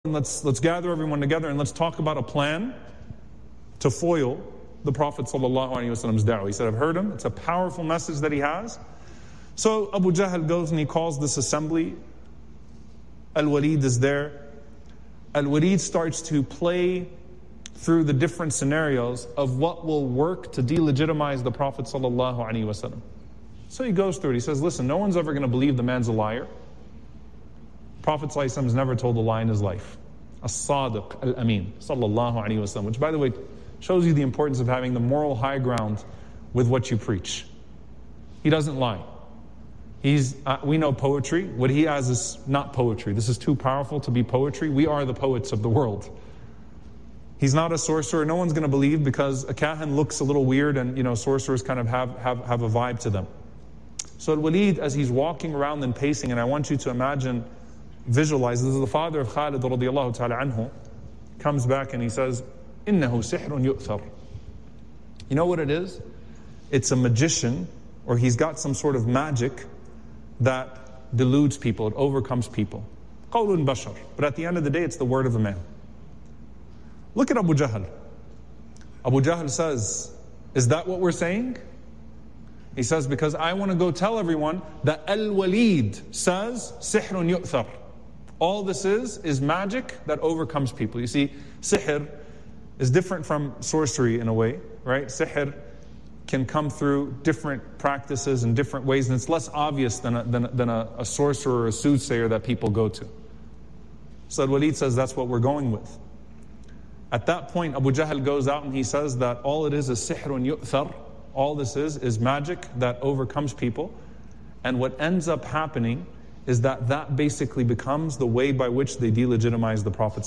let's gather everyone together and let's talk about a plan to foil the Prophet ﷺ's da'wah. He said, I've heard him. It's a powerful message that he has. So Abu Jahl goes and he calls this assembly. Al-Walid is there. Al-Walid starts to play through the different scenarios of what will work to delegitimize the Prophet ﷺ. So he goes through it. He says, listen, no one's ever going to believe the man's a liar. Prophet ﷺ has never told a lie in his life. As-Sadiq al-Amin sallallahu alayhi wasallam, which by the way shows you the importance of having the moral high ground with what you preach. He doesn't lie. We know poetry. What he has is not poetry. This is too powerful to be poetry. We are the poets of the world. He's not a sorcerer. No one's going to believe because a kahan looks a little weird and sorcerers kind of have a vibe to them. So Al-Walid, as he's walking around and pacing, and I want you to visualize, this is the father of Khalid radiallahu ta'ala anhu, comes back and he says, إِنَّهُ سِحْرٌ يُؤْثَرٌ. You know what it is? It's a magician, or he's got some sort of magic that deludes people, it overcomes people. قَوْلٌ بَشَرٌ. But at the end of the day, it's the word of a man. Look at Abu Jahl. Abu Jahl says, is that what we're saying? He says, because I want to go tell everyone that Al-Walid says, سِحْرٌ يُؤْثَرٌ. All this is magic that overcomes people. You see, sihr is different from sorcery in a way, right? Sihr can come through different practices and different ways, and it's less obvious than a sorcerer or a soothsayer that people go to. So Al-Walid says that's what we're going with. At that point, Abu Jahl goes out and he says that all it is sihrun yu'thar. All this is magic that overcomes people. And what ends up happening is that basically becomes the way by which they delegitimize the Prophet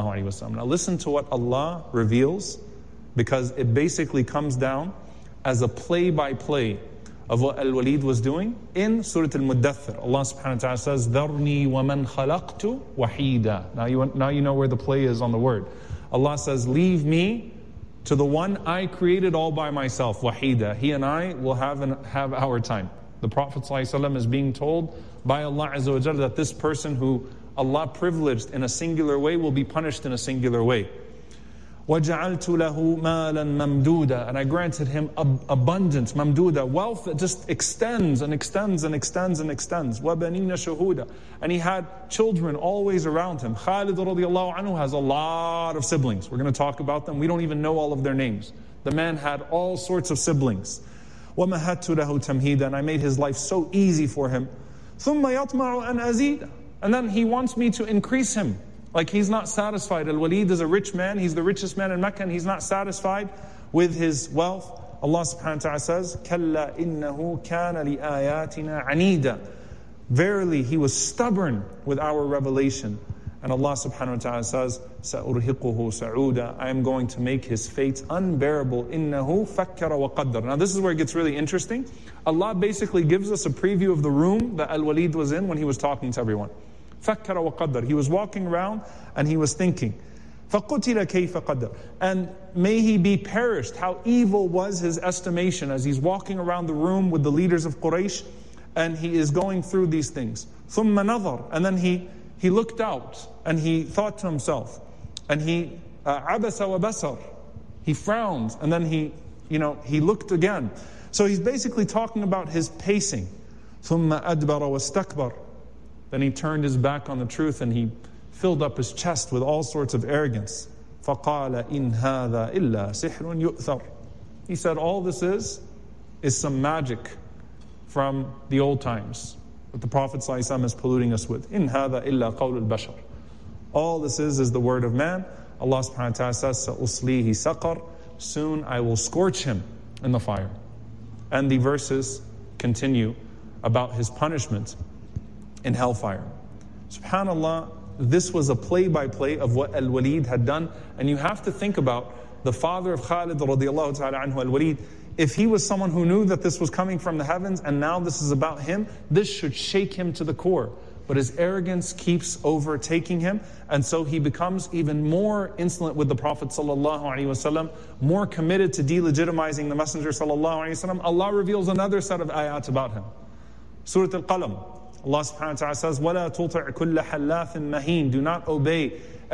ﷺ. Now listen to what Allah reveals, because it basically comes down as a play-by-play of what Al-Walid was doing in Surah Al-Muddathir. Allah subhanahu wa ta'ala says, ذَرْنِي وَمَنْ خَلَقْتُ وَحِيدًا. Now you know where the play is on the word. Allah says, leave me to the one I created all by myself, wahida. He and I will have our time. The Prophet ﷺ is being told by Allah Azza wa Jalla that this person who Allah privileged in a singular way will be punished in a singular way. وَجَعَلْتُ لَهُ مَالًا مَمْدُودًا. And I granted him abundance, mamduda, wealth that just extends and extends and extends and extends. وَبَنِينَ شُهُودًا. And he had children always around him. Khalid radiallahu anhu has a lot of siblings. We're going to talk about them. We don't even know all of their names. The man had all sorts of siblings. وَمَهَدْتُ لَهُ تَمْهِيدًا. And I made his life so easy for him. ثُمَّ يَطْمَعُ أَنْ أَزِيدًا. And then he wants me to increase him. Like he's not satisfied. Al-Walid is a rich man. He's the richest man in Mecca, and he's not satisfied with his wealth. Allah subhanahu wa ta'ala says, كَلَّا إِنَّهُ كَانَ لِآيَاتِنَا عَنِيدًا. Verily, he was stubborn with our revelation. And Allah subhanahu wa ta'ala says, سَأُرْهِقُهُ سَعُودًا. I am going to make his fate unbearable. إِنَّهُ فَكَّرَ وَقَدَّرَ. Now this is where it gets really interesting. Allah basically gives us a preview of the room that Al-Walid was in when he was talking to everyone. فَكَّرَ وَقَدَّرَ. He was walking around and he was thinking. فَقُتِلَ كَيْفَ قَدَّرَ. And may he be perished. How evil was his estimation as he's walking around the room with the leaders of Quraysh, and he is going through these things. ثُمَّ نَظَرَ. And then he looked out and he thought to himself, and he عَبَسَ وَبَسَرَ. He frowned and then he looked again. So he's basically talking about his pacing. ثُمَّ أَدْبَرَ وَاسْتَكْبَرَ. Then he turned his back on the truth and he filled up his chest with all sorts of arrogance. فَقَالَ إِنْ هَذَا إِلَّا سِحْرٌ يُؤْثَرٌ. He said, all this is some magic from the old times that the Prophet ﷺ is polluting us with. إِنْ هَذَا إِلَّا قَوْلُ الْبَشَرِ. All this is the word of man. Allah subhanahu wa ta'ala says, سَأُصْلِيهِ سَقَرٌ. Soon I will scorch him in the fire. And the verses continue about his punishment in hellfire. SubhanAllah, this was a play-by-play of what Al-Walid had done. And you have to think about the father of Khalid radiallahu ta'ala anhu, Al-Walid. If he was someone who knew that this was coming from the heavens and now this is about him, this should shake him to the core. But his arrogance keeps overtaking him, and so he becomes even more insolent with the Prophet ﷺ, more committed to delegitimizing the Messenger ﷺ. Allah reveals another set of ayat about him. Surah Al-Qalam. Allah subhanahu wa ta'ala says, وَلَا تُطِعْ كُلَّ حَلَّافٍ مَهِينٍ. Do not obey